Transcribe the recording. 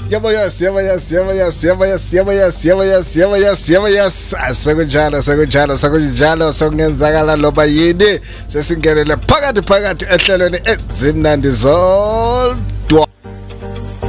Yebo yes, yebo yes, yebo yes, yebo yes, yebo yes, yebo yes, yebo yes, yebo yes. Sekunjalo sokungenzakala loba yini. Sesingenele phakathi ehlelweni ezimnandi zol